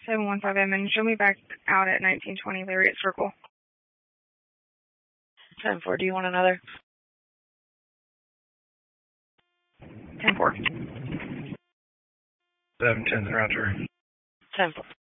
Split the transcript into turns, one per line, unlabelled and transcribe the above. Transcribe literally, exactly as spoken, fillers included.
seven one five M, and show me back out at nineteen twenty Lariat Circle.
ten four, do you want another?
ten four.
seven ten, roger.
ten four.